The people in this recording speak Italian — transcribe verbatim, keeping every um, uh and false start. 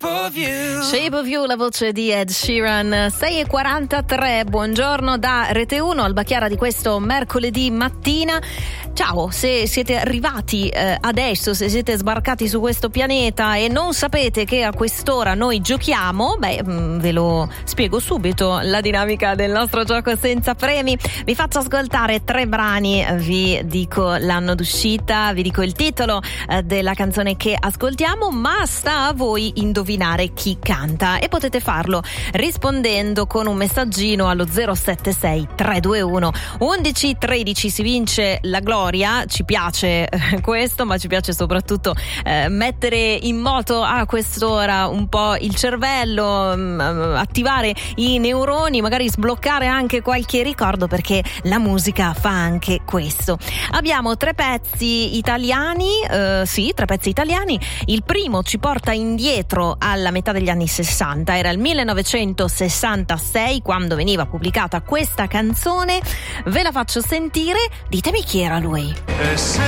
shape of you. Shape of You, la voce di Ed Sheeran. sei e quarantatré, buongiorno da Rete uno, Alba Chiara di questo mercoledì mattina. Ciao, se siete arrivati eh, adesso, se siete sbarcati su questo pianeta e non sapete che a quest'ora noi giochiamo, beh, mh, ve lo spiego subito la dinamica del nostro gioco senza premi. Vi faccio ascoltare tre brani, vi dico l'anno d'uscita, vi dico il titolo eh, della canzone che ascoltiamo, ma sta a voi indovinare chi canta e potete farlo rispondendo con un messaggino allo zero sette sei tre due uno undici tredici. Si vince la gloria, ci piace eh, questo, ma ci piace soprattutto eh, mettere in moto a quest'ora un po' il cervello, mh, attivare i neuroni, magari sbloccare anche qualche ricordo, perché la musica fa anche questo. Abbiamo tre pezzi italiani, eh, sì, tre pezzi italiani. Il primo ci porta indietro alla metà degli anni sessanta, era il millenovecentosessantasei quando veniva pubblicata questa canzone. Ve la faccio sentire, ditemi chi era lui.